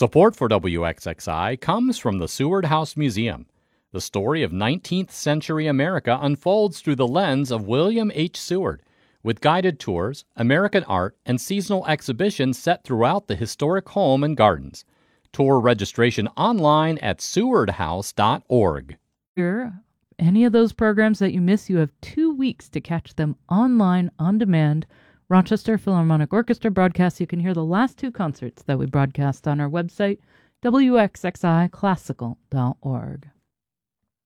Support for WXXI comes from the Seward House Museum. The story of 19th century America unfolds through the lens of William H. Seward, with guided tours, American art, and seasonal exhibitions set throughout the historic home and gardens. Tour registration online at sewardhouse.org. Any of those programs that you miss, you have 2 weeks to catch them online on demand. Rochester Philharmonic Orchestra broadcasts. You can hear the last 2 concerts that we broadcast on our website, wxxiclassical.org.